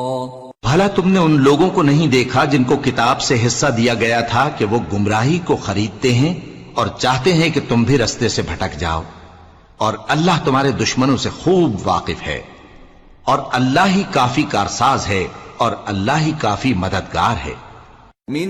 भला तुमने उन लोगों को नहीं देखा जिनको किताब से हिस्सा दिया गया था कि वो गुमराही को खरीदते हैं और चाहते हैं कि तुम भी रास्ते से भटक जाओ, और अल्लाह तुम्हारे दुश्मनों से खूब वाकिफ है, और अल्लाह ही काफी कारसाज है और अल्लाह ही काफी मददगार है।